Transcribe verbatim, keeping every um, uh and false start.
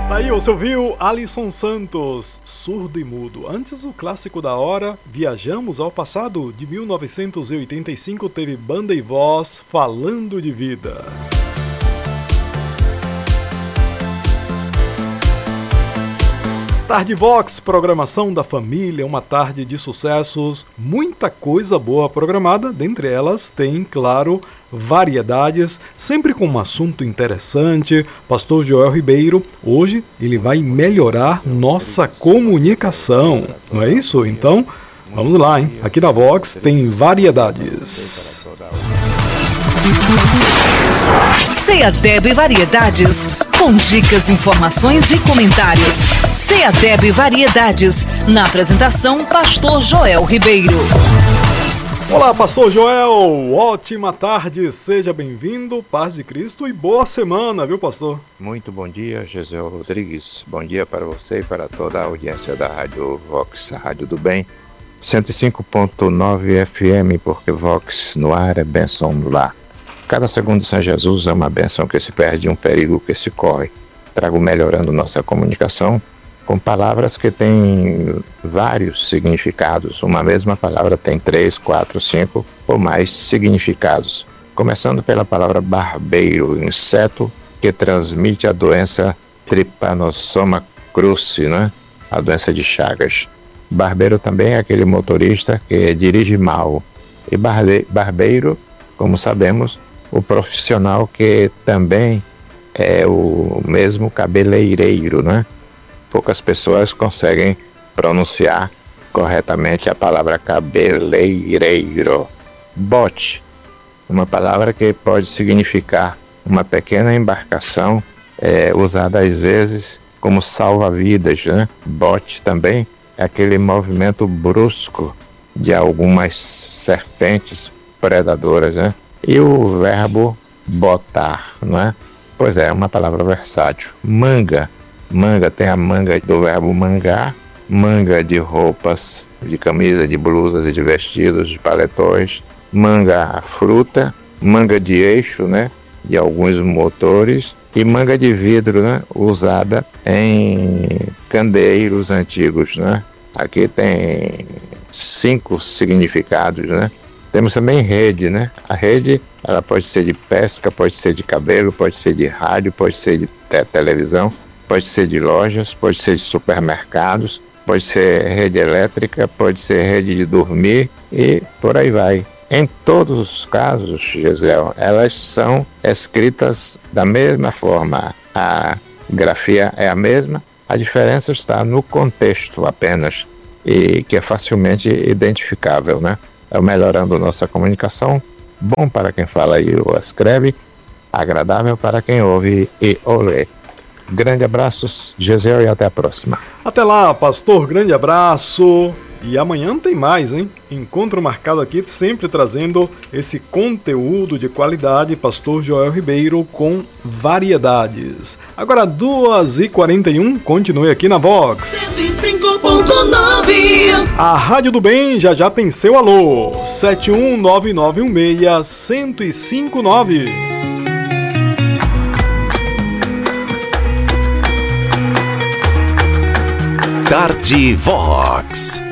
Aí você ouviu Alisson Santos, Surdo e Mudo. Antes, o clássico da hora, Viajamos ao Passado, de mil novecentos e oitenta e cinco, teve Banda e Voz, Falando de Vida. Tarde Vox, programação da família, uma tarde de sucessos, muita coisa boa programada, dentre elas tem, claro, variedades, sempre com um assunto interessante. Pastor Joel Ribeiro, hoje ele vai melhorar nossa comunicação, não é isso? Então, vamos lá, hein? Aqui na Vox tem variedades. Ceadeb Variedades, com dicas, informações e comentários. Ceadeb Variedades, na apresentação, Pastor Joel Ribeiro. Olá, Pastor Joel, ótima tarde, seja bem-vindo, paz de Cristo e boa semana, viu, pastor? Muito bom dia, Gisele Rodrigues, bom dia para você e para toda a audiência da Rádio Vox, a Rádio do Bem, cento e cinco ponto nove F M, porque Vox no ar é bênção no lar. Cada segundo sem Jesus é uma bênção que se perde, um perigo que se corre. Trago melhorando nossa comunicação com palavras que têm vários significados. Uma mesma palavra tem três, quatro, cinco ou mais significados. Começando pela palavra barbeiro, inseto que transmite a doença Trypanosoma cruzi, né? A doença de Chagas. Barbeiro também é aquele motorista que dirige mal. E barbe- barbeiro, como sabemos, o profissional que também é o mesmo cabeleireiro, né? Poucas pessoas conseguem pronunciar corretamente a palavra cabeleireiro. Bote, uma palavra que pode significar uma pequena embarcação é, usada às vezes como salva-vidas, né? Bote também é aquele movimento brusco de algumas serpentes predadoras, né? E o verbo botar, não é? Pois é, é uma palavra versátil. Manga. Manga tem a manga do verbo mangar, manga de roupas, de camisa, de blusas e de vestidos, de paletós, manga fruta, manga de eixo, né, de alguns motores, e manga de vidro, né, usada em candeeiros antigos, né. Aqui tem cinco significados, né. Temos também rede, né. A rede, ela pode ser de pesca, pode ser de cabelo, pode ser de rádio, pode ser de te- televisão, pode ser de lojas, pode ser de supermercados, pode ser rede elétrica, pode ser rede de dormir e por aí vai. Em todos os casos, Gisele, elas são escritas da mesma forma. A grafia é a mesma, a diferença está no contexto apenas, e que é facilmente identificável, né? É melhorando nossa comunicação, bom para quem fala e ou escreve, agradável para quem ouve e ou lê. Grande abraço, Gisele, e até a próxima. Até lá, pastor, grande abraço. E amanhã tem mais, hein? Encontro marcado aqui, sempre trazendo esse conteúdo de qualidade, pastor Joel Ribeiro com variedades. Agora, duas e quarenta e um, continue aqui na Vox. cento e cinco ponto nove. A Rádio do Bem já já tem seu alô. sete um nove nove um seis, um zero cinco nove. Tarde Vox.